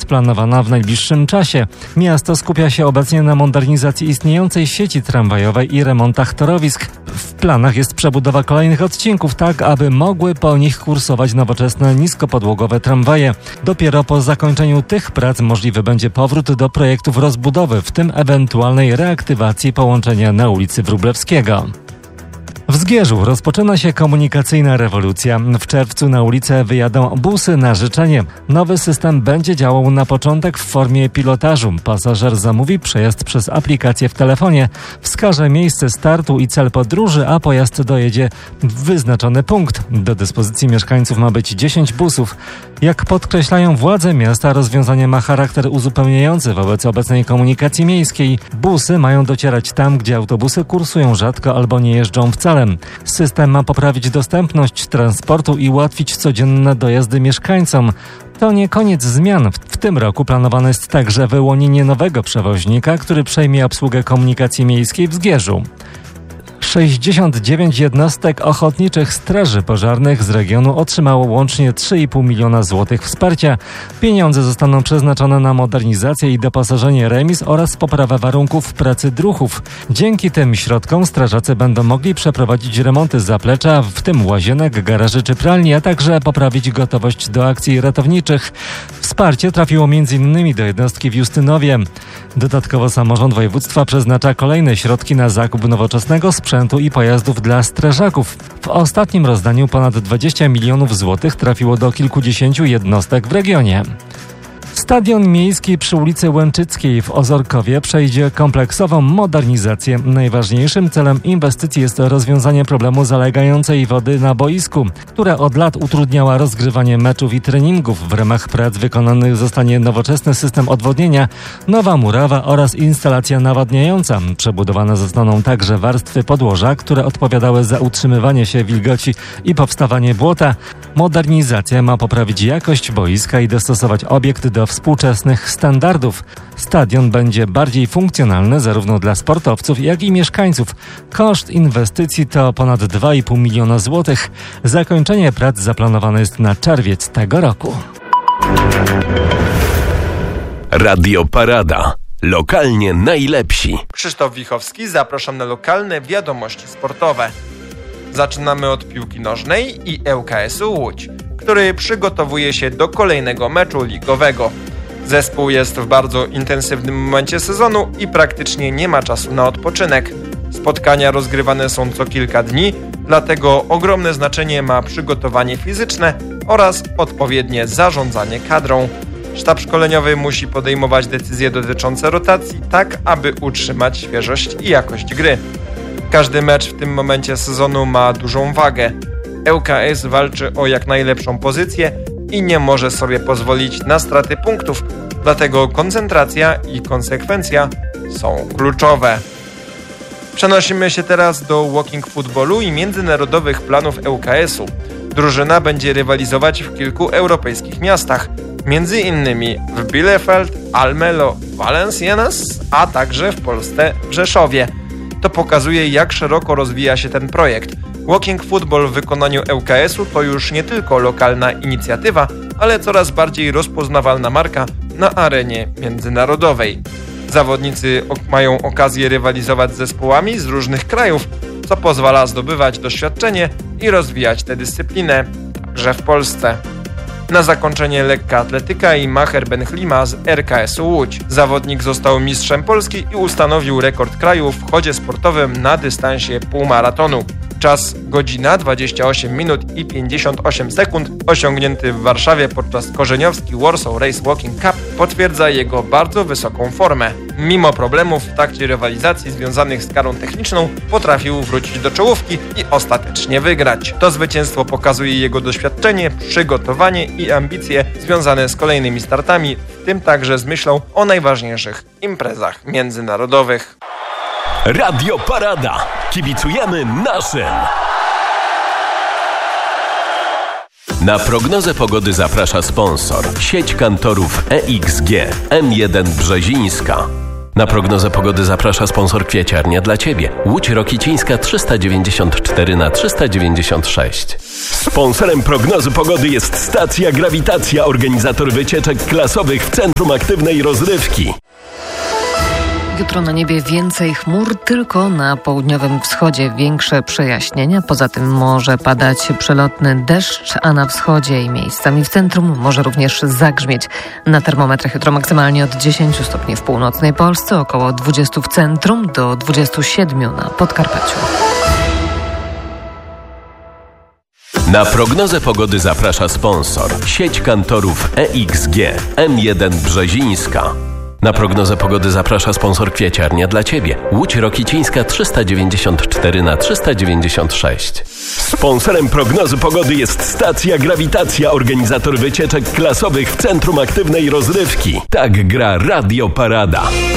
planowana w najbliższym czasie. Miasto skupia się obecnie na modernizacji istniejącej sieci tramwajowej i remontach torowisk. W planach jest przebudowa kolejnych odcinków tak, aby mogły po nich kursować nowoczesne niskopodłogowe tramwaje. Dopiero po zakończeniu tych prac możliwy będzie powrót do projektów rozbudowy, w tym ewentualnej reaktywacji połączenia na ulicy Wróblewskiego. W Zgierzu rozpoczyna się komunikacyjna rewolucja. W czerwcu na ulicę wyjadą busy na życzenie. Nowy system będzie działał na początek w formie pilotażu. Pasażer zamówi przejazd przez aplikację w telefonie, wskaże miejsce startu i cel podróży, a pojazd dojedzie w wyznaczony punkt. Do dyspozycji mieszkańców ma być 10 busów. Jak podkreślają władze miasta, rozwiązanie ma charakter uzupełniający wobec obecnej komunikacji miejskiej. Busy mają docierać tam, gdzie autobusy kursują rzadko albo nie jeżdżą wcale. System ma poprawić dostępność transportu i ułatwić codzienne dojazdy mieszkańcom. To nie koniec zmian. W tym roku planowane jest także wyłonienie nowego przewoźnika, który przejmie obsługę komunikacji miejskiej w Zgierzu. 69 jednostek ochotniczych straży pożarnych z regionu otrzymało łącznie 3,5 miliona złotych wsparcia. Pieniądze zostaną przeznaczone na modernizację i doposażenie remiz oraz poprawę warunków pracy druhów. Dzięki tym środkom strażacy będą mogli przeprowadzić remonty zaplecza, w tym łazienek, garaży czy pralni, a także poprawić gotowość do akcji ratowniczych. Wsparcie trafiło m.in. do jednostki w Justynowie. Dodatkowo samorząd województwa przeznacza kolejne środki na zakup nowoczesnego sprzętu i pojazdów dla strażaków. W ostatnim rozdaniu ponad 20 milionów złotych trafiło do kilkudziesięciu jednostek w regionie. Stadion miejski przy ulicy Łęczyckiej w Ozorkowie przejdzie kompleksową modernizację. Najważniejszym celem inwestycji jest rozwiązanie problemu zalegającej wody na boisku, która od lat utrudniała rozgrywanie meczów i treningów. W ramach prac wykonanych zostanie nowoczesny system odwodnienia, nowa murawa oraz instalacja nawadniająca. Przebudowane zostaną także warstwy podłoża, które odpowiadały za utrzymywanie się wilgoci i powstawanie błota. Modernizacja ma poprawić jakość boiska i dostosować obiekt do współczesnych standardów. Stadion będzie bardziej funkcjonalny zarówno dla sportowców, jak i mieszkańców. Koszt inwestycji to ponad 2,5 miliona złotych. Zakończenie prac zaplanowane jest na czerwiec tego roku. Radio Parada. Lokalnie najlepsi. Krzysztof Wichowski, zapraszam na lokalne wiadomości sportowe. Zaczynamy od piłki nożnej i ŁKS-u Łódź, który przygotowuje się do kolejnego meczu ligowego. Zespół jest w bardzo intensywnym momencie sezonu i praktycznie nie ma czasu na odpoczynek. Spotkania rozgrywane są co kilka dni, dlatego ogromne znaczenie ma przygotowanie fizyczne oraz odpowiednie zarządzanie kadrą. Sztab szkoleniowy musi podejmować decyzje dotyczące rotacji, tak aby utrzymać świeżość i jakość gry. Każdy mecz w tym momencie sezonu ma dużą wagę. ŁKS walczy o jak najlepszą pozycję i nie może sobie pozwolić na straty punktów, dlatego koncentracja i konsekwencja są kluczowe. Przenosimy się teraz do walking footballu i międzynarodowych planów ŁKS-u. Drużyna będzie rywalizować w kilku europejskich miastach, m.in. w Bielefeld, Almelo, Valenciennes, a także w Polsce w Rzeszowie. To pokazuje, jak szeroko rozwija się ten projekt. Walking football w wykonaniu ŁKS-u to już nie tylko lokalna inicjatywa, ale coraz bardziej rozpoznawalna marka na arenie międzynarodowej. Zawodnicy mają okazję rywalizować z zespołami z różnych krajów, co pozwala zdobywać doświadczenie i rozwijać tę dyscyplinę, także w Polsce. Na zakończenie lekka atletyka i Maher Benhlima z RKS-u Łódź. Zawodnik został mistrzem Polski i ustanowił rekord kraju w chodzie sportowym na dystansie półmaratonu. Czas godzina 28 minut i 58 sekund osiągnięty w Warszawie podczas korzeniowski Warsaw Race Walking Cup potwierdza jego bardzo wysoką formę. Mimo problemów w trakcie rywalizacji związanych z karą techniczną potrafił wrócić do czołówki i ostatecznie wygrać. To zwycięstwo pokazuje jego doświadczenie, przygotowanie i ambicje związane z kolejnymi startami, w tym także z myślą o najważniejszych imprezach międzynarodowych. Radio Parada. Kibicujemy naszym. Na prognozę pogody zaprasza sponsor. Sieć kantorów EXG M1 Brzezińska. Na prognozę pogody zaprasza sponsor Kwieciarnia dla Ciebie. Łódź Rokicińska 394/396. Sponsorem prognozy pogody jest stacja Grawitacja, organizator wycieczek klasowych w Centrum Aktywnej Rozrywki. Jutro na niebie więcej chmur, tylko na południowym wschodzie większe przejaśnienia. Poza tym może padać przelotny deszcz, a na wschodzie i miejscami w centrum może również zagrzmieć. Na termometrach jutro maksymalnie od 10 stopni w północnej Polsce, około 20 w centrum, do 27 na Podkarpaciu. Na prognozę pogody zaprasza sponsor. Sieć kantorów EXG, M1 Brzezińska. Na prognozę pogody zaprasza sponsor Kwieciarnia dla Ciebie. Łódź Rokicińska 394/396. Sponsorem prognozy pogody jest stacja Grawitacja, organizator wycieczek klasowych w Centrum Aktywnej Rozrywki. Tak gra Radio Parada.